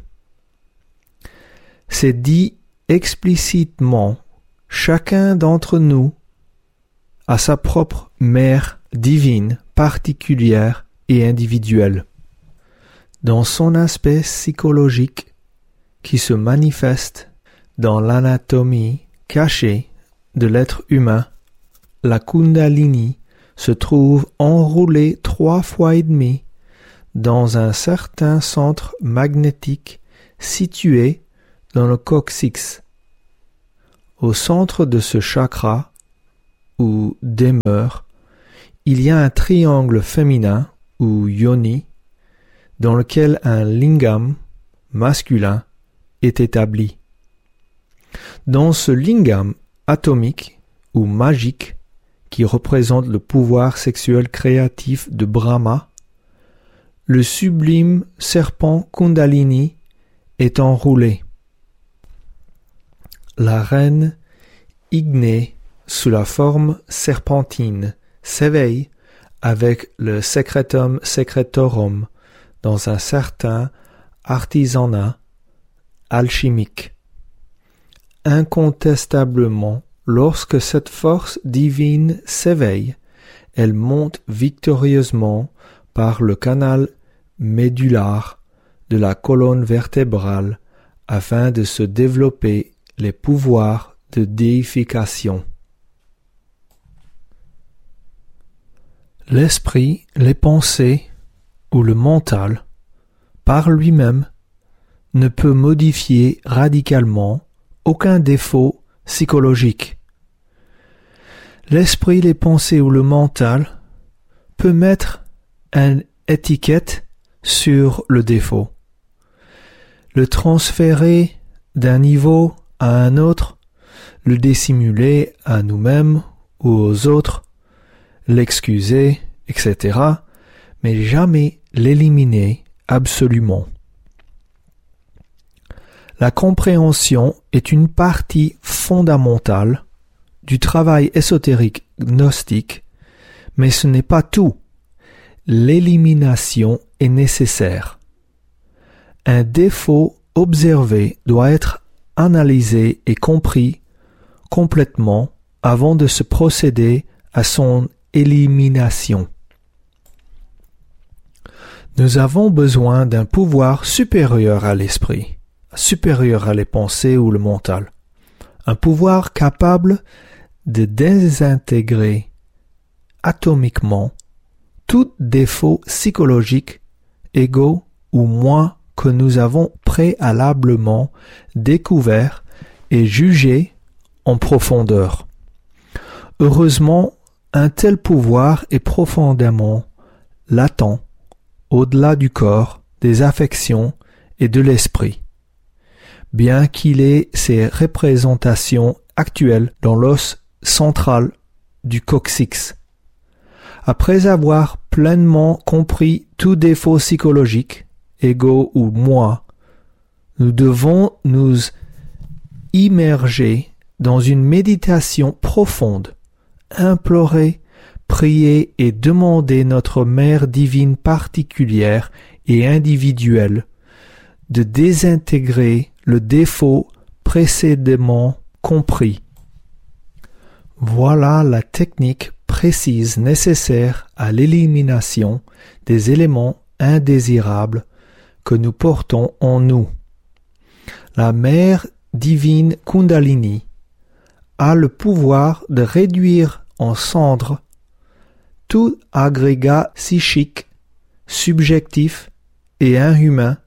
C'est dit explicitement, chacun d'entre nous a sa propre mère divine, particulière et individuelle. Dans son aspect psychologique qui se manifeste dans l'anatomie cachée de l'être humain, la Kundalini se trouve enroulée trois fois et demi dans un certain centre magnétique situé dans le coccyx. Au centre de ce chakra, où demeure, il y a un triangle féminin, ou yoni, dans lequel un lingam masculin est établi. Dans ce lingam atomique ou magique, qui représente le pouvoir sexuel créatif de Brahma, le sublime serpent Kundalini est enroulé. La reine Ignée, sous la forme serpentine, s'éveille avec le secretum secretorum dans un certain artisanat alchimique. Incontestablement, lorsque cette force divine s'éveille, elle monte victorieusement par le canal médullaire de la colonne vertébrale afin de se développer les pouvoirs de déification. L'esprit, les pensées ou le mental, par lui-même, ne peut modifier radicalement aucun défaut psychologique. L'esprit, les pensées ou le mental peut mettre une étiquette sur le défaut, le transférer d'un niveau à un autre, le dissimuler à nous-mêmes ou aux autres, l'excuser, et cetera, mais jamais l'éliminer absolument. La compréhension est une partie fondamentale du travail ésotérique gnostique, mais ce n'est pas tout. L'élimination est nécessaire. Un défaut observé doit être analysé et compris complètement avant de se procéder à son élimination. Nous avons besoin d'un pouvoir supérieur à l'esprit, supérieur à les pensées ou le mental, un pouvoir capable de désintégrer atomiquement tout défaut psychologique, égaux ou moins que nous avons préalablement découvert et jugé en profondeur. Heureusement, un tel pouvoir est profondément latent, au-delà du corps, des affections et de l'esprit, bien qu'il ait ses représentations actuelles dans l'os central du coccyx. Après avoir pleinement compris tout défaut psychologique, égaux ou moi, nous devons nous immerger dans une méditation profonde, implorer, prier et demander notre Mère divine particulière et individuelle de désintégrer le défaut précédemment compris. Voilà la technique précise nécessaire à l'élimination des éléments indésirables que nous portons en nous. La Mère divine Kundalini a le pouvoir de réduire en cendres tout agrégat psychique, subjectif et inhumain.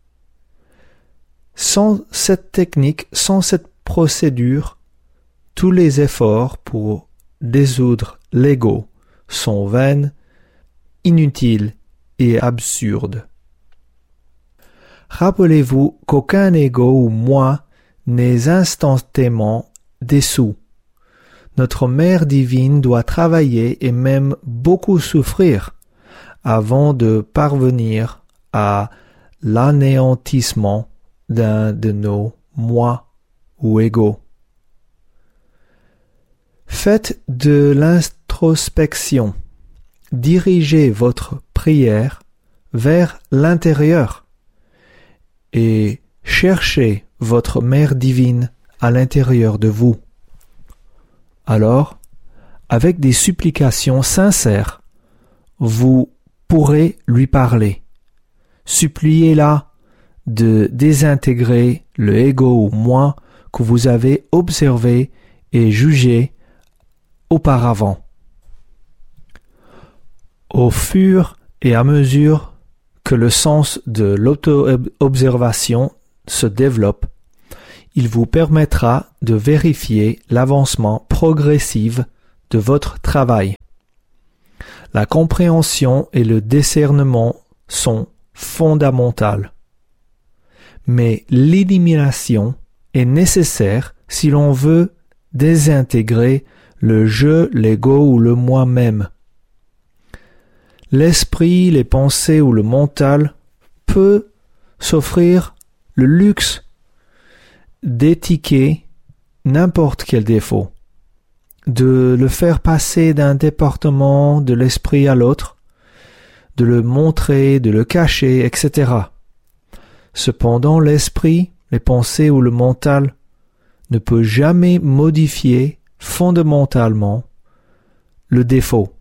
Sans cette technique, sans cette procédure, tous les efforts pour dissoudre l'ego sont vains, inutiles et absurdes. Rappelez-vous qu'aucun ego ou moi n'est instantanément dessous. Notre Mère divine doit travailler et même beaucoup souffrir avant de parvenir à l'anéantissement d'un de nos moi ou ego. Faites de l'introspection. Dirigez votre prière vers l'intérieur et cherchez votre Mère divine à l'intérieur de vous. Alors, avec des supplications sincères, vous pourrez lui parler. Suppliez-la de désintégrer le ego ou moi que vous avez observé et jugé auparavant. Au fur et à mesure que le sens de l'auto-observation se développe, il vous permettra de vérifier l'avancement progressif de votre travail. La compréhension et le discernement sont fondamentaux. Mais l'élimination est nécessaire si l'on veut désintégrer le je, l'ego ou le moi-même. L'esprit, les pensées ou le mental peut s'offrir le luxe d'étiqueter n'importe quel défaut, de le faire passer d'un département de l'esprit à l'autre, de le montrer, de le cacher, et cetera. Cependant, l'esprit, les pensées ou le mental ne peut jamais modifier fondamentalement le défaut.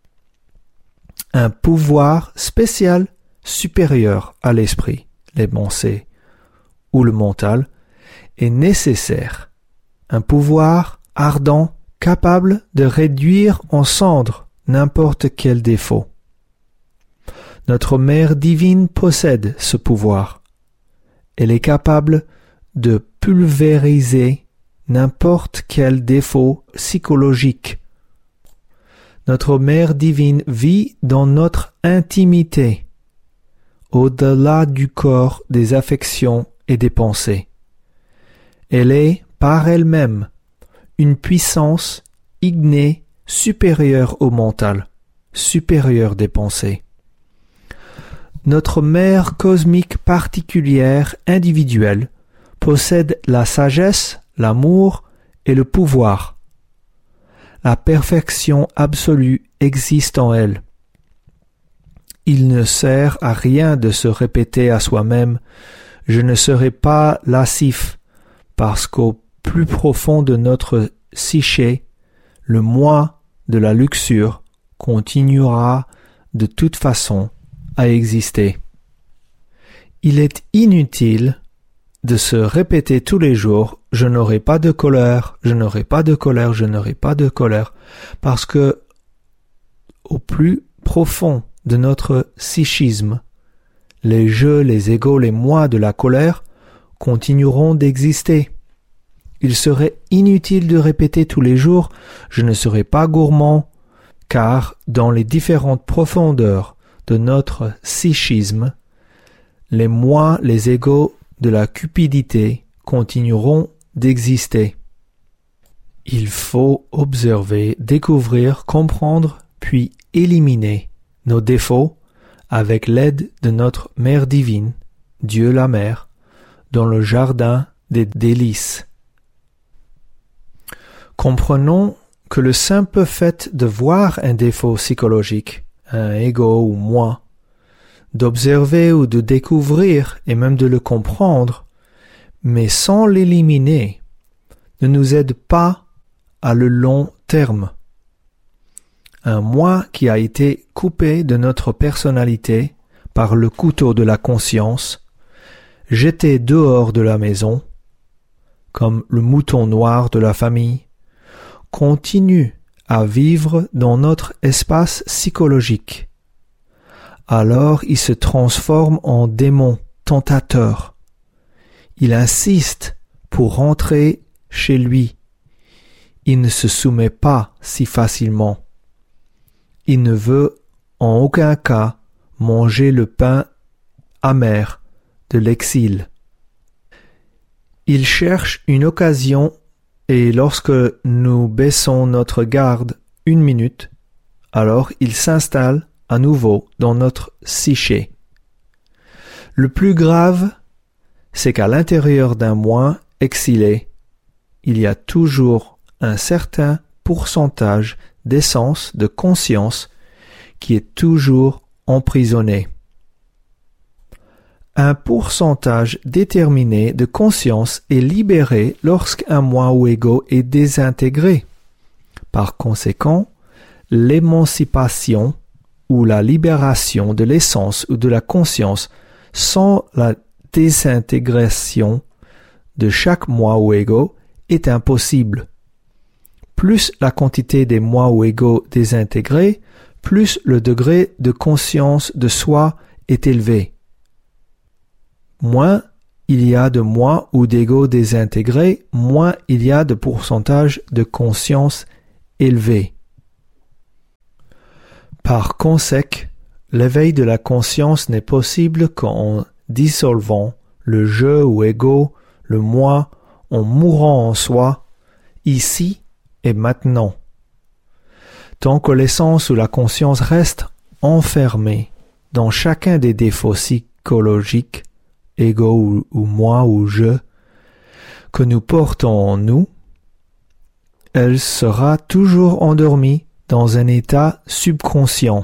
Un pouvoir spécial supérieur à l'esprit, les pensées ou le mental est nécessaire. Un pouvoir ardent capable de réduire en cendres n'importe quel défaut. Notre Mère divine possède ce pouvoir. Elle est capable de pulvériser n'importe quel défaut psychologique. Notre Mère divine vit dans notre intimité, au-delà du corps, des affections et des pensées. Elle est, par elle-même, une puissance innée supérieure au mental, supérieure des pensées. Notre Mère cosmique particulière, individuelle, possède la sagesse, l'amour et le pouvoir. La perfection absolue existe en elle. Il ne sert à rien de se répéter à soi-même « Je ne serai pas lascif » parce qu'au plus profond de notre psyché, le moi de la luxure continuera de toute façon à exister. Il est inutile de se répéter tous les jours « je n'aurai pas de colère, je n'aurai pas de colère, je n'aurai pas de colère » parce que au plus profond de notre psychisme, les jeux, les égos, les moi de la colère continueront d'exister. Il serait inutile de répéter tous les jours « je ne serai pas gourmand » car dans les différentes profondeurs de notre psychisme, les moi, les égos de la cupidité continueront d'exister. Il faut observer, découvrir, comprendre, puis éliminer nos défauts avec l'aide de notre Mère divine, Dieu la Mère, dans le jardin des délices. Comprenons que le simple fait de voir un défaut psychologique, un ego ou moi, d'observer ou de découvrir et même de le comprendre, mais sans l'éliminer, ne nous aide pas à le long terme. Un moi qui a été coupé de notre personnalité par le couteau de la conscience, jeté dehors de la maison, comme le mouton noir de la famille, continue à vivre dans notre espace psychologique. Alors il se transforme en démon tentateur. Il insiste pour rentrer chez lui. Il ne se soumet pas si facilement. Il ne veut en aucun cas manger le pain amer de l'exil. Il cherche une occasion et lorsque nous baissons notre garde une minute, alors il s'installe à nouveau dans notre psyché. Le plus grave, c'est qu'à l'intérieur d'un moi exilé, il y a toujours un certain pourcentage d'essence, de conscience, qui est toujours emprisonné. Un pourcentage déterminé de conscience est libéré lorsqu'un moi ou ego est désintégré. Par conséquent, l'émancipation ou la libération de l'essence ou de la conscience sans la désintégration de chaque moi ou ego est impossible. Plus la quantité des moi ou ego désintégrés, plus le degré de conscience de soi est élevé. Moins il y a de moi ou d'ego désintégré, moins il y a de pourcentage de conscience élevé. Par conséquent, l'éveil de la conscience n'est possible qu'en dissolvant le je ou ego, le moi, en mourant en soi, ici et maintenant. Tant que l'essence ou la conscience reste enfermée dans chacun des défauts psychologiques, ego ou, ou moi ou je, que nous portons en nous, elle sera toujours endormie dans un état subconscient.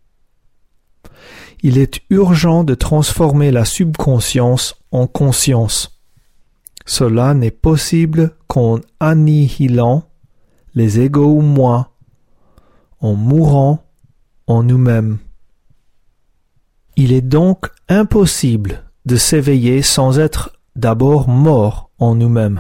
Il est urgent de transformer la subconscience en conscience. Cela n'est possible qu'en annihilant les égos ou moi, en mourant en nous-mêmes. Il est donc impossible de s'éveiller sans être d'abord mort en nous-mêmes.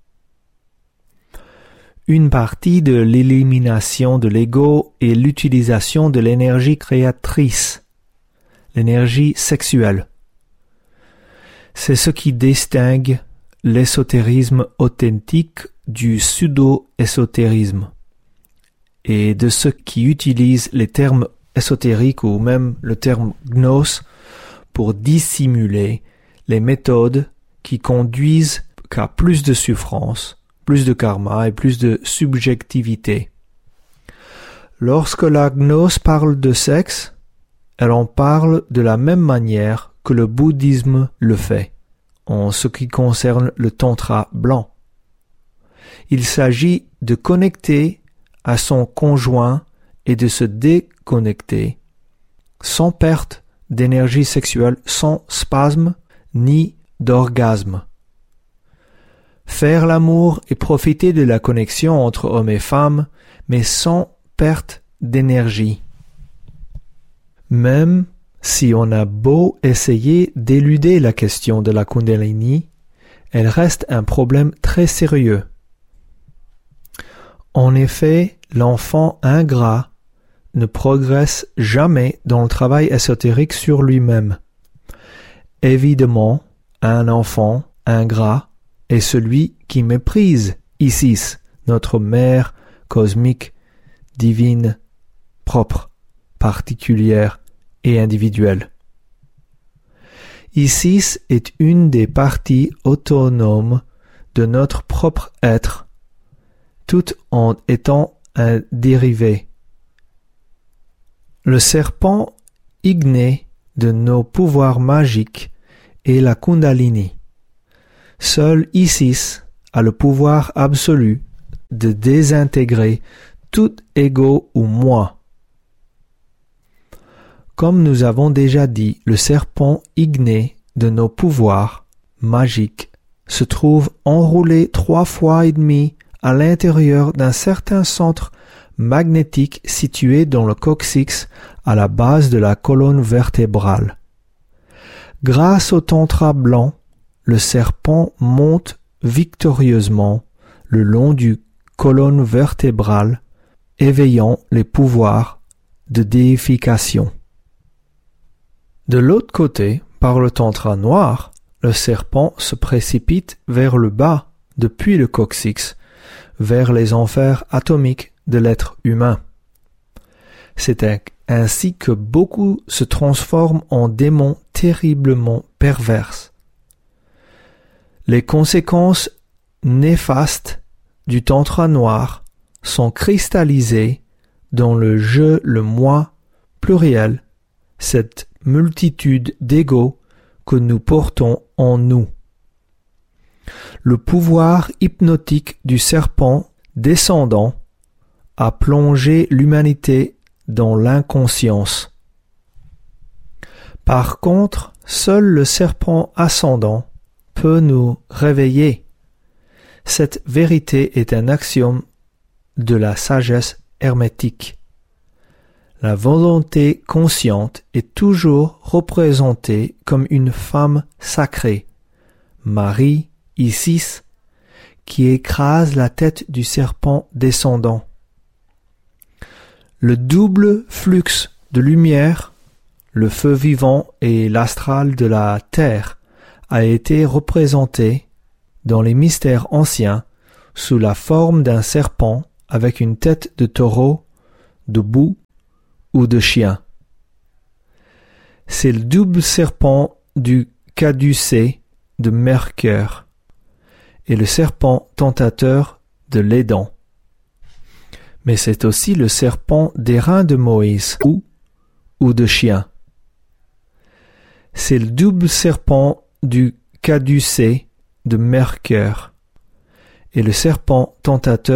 Une partie de l'élimination de l'ego est l'utilisation de l'énergie créatrice, l'énergie sexuelle. C'est ce qui distingue l'ésotérisme authentique du pseudo-ésotérisme et de ceux qui utilisent les termes ésotériques ou même le terme gnose pour dissimuler les méthodes qui conduisent qu'à plus de souffrance, plus de karma et plus de subjectivité. Lorsque la gnose parle de sexe, elle en parle de la même manière que le bouddhisme le fait, en ce qui concerne le tantra blanc. Il s'agit de connecter à son conjoint et de se déconnecter, sans perte d'énergie sexuelle, sans spasme ni d'orgasme. Faire l'amour et profiter de la connexion entre hommes et femmes, mais sans perte d'énergie. Même si on a beau essayer d'éluder la question de la Kundalini, elle reste un problème très sérieux. En effet, l'enfant ingrat ne progresse jamais dans le travail ésotérique sur lui-même. Évidemment, un enfant ingrat est celui qui méprise Isis, notre mère cosmique, divine, propre, particulière et individuelle. Isis est une des parties autonomes de notre propre être, tout en étant un dérivé. Le serpent igné de nos pouvoirs magiques est la Kundalini. Seul Isis a le pouvoir absolu de désintégrer tout ego ou moi. Comme nous avons déjà dit, le serpent igné de nos pouvoirs magiques se trouve enroulé trois fois et demi à l'intérieur d'un certain centre magnétique situé dans le coccyx à la base de la colonne vertébrale. Grâce au tantra blanc, le serpent monte victorieusement le long du colonne vertébrale, éveillant les pouvoirs de déification. De l'autre côté, par le tantra noir, le serpent se précipite vers le bas, depuis le coccyx, vers les enfers atomiques de l'être humain. C'est ainsi que beaucoup se transforment en démons terriblement perverses. Les conséquences néfastes du tantra noir sont cristallisées dans le je, le moi pluriel, cette multitude d'égos que nous portons en nous. Le pouvoir hypnotique du serpent descendant a plongé l'humanité dans l'inconscience. Par contre, seul le serpent ascendant peut nous réveiller. Cette vérité est un axiome de la sagesse hermétique. La volonté consciente est toujours représentée comme une femme sacrée, Marie, Isis, qui écrase la tête du serpent descendant. Le double flux de lumière, le feu vivant et l'astral de la terre a été représenté dans les mystères anciens sous la forme d'un serpent avec une tête de taureau, de bouc ou de chien. C'est le double serpent du caducée de Mercure et le serpent tentateur de l'Éden. Mais c'est aussi le serpent d'airain de Moïse ou, ou de chien. C'est le double serpent du caducée de Mercure et le serpent tentateur